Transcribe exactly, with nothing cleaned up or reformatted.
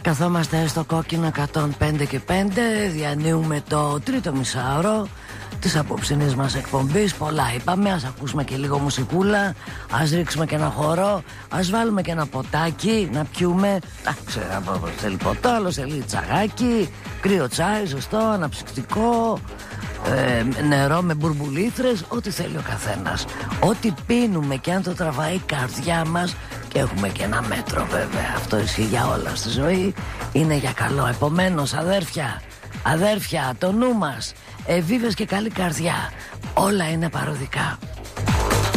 Καθόμαστε στο κόκκινο εκατόν πέντε και πέντε. Διανύουμε το τρίτο μισάωρο της απόψινής μας εκπομπής. Πολλά είπαμε, ας ακούσουμε και λίγο μουσικούλα. Ας ρίξουμε και ένα χώρο. Ας βάλουμε και ένα ποτάκι να πιούμε. Θέλει ποτό, άλλο θέλει τσαγάκι, κρύο τσάι, σωστό, αναψυκτικό, ε, νερό με μπουρμπουλήθρες. Ό,τι θέλει ο καθένας. Ό,τι πίνουμε και αν το τραβάει η καρδιά μας. Και έχουμε και ένα μέτρο βέβαια. Αυτό ισχύει για όλα στη ζωή. Είναι για καλό. Επομένως, αδέρφια, αδέρφια, το νου μας, ευίβες και καλή καρδιά. Όλα είναι παροδικά.